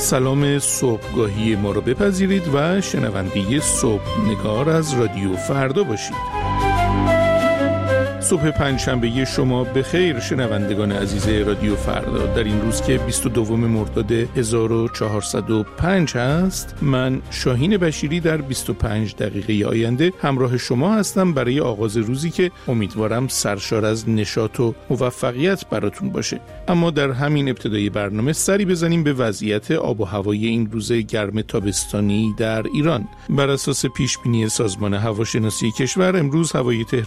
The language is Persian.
سلام صبحگاهی ما رو بپذیرید و شنونده صبحنگار از رادیو فردا باشید. صبح پنجشنبه شما بخیر شنوندگان عزیز رادیو فردا. در این روز که 22 مرداد 1405 هست، من شاهین بشیری در 25 دقیقه آینده همراه شما هستم برای آغاز روزی که امیدوارم سرشار از نشاط و موفقیت براتون باشه. اما در همین ابتدای برنامه سری بزنیم به وضعیت آب و هوای این روز گرم تابستانی در ایران. بر اساس پیشبینی سازمان هواشناسی کشور، امروز هوای تهران